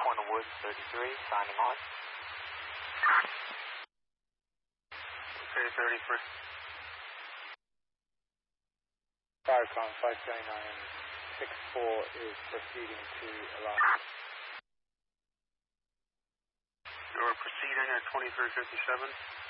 Point of Woods 33, signing on. Okay, 33. Firecon 57964 is proceeding to alarm. You're proceeding at 2357.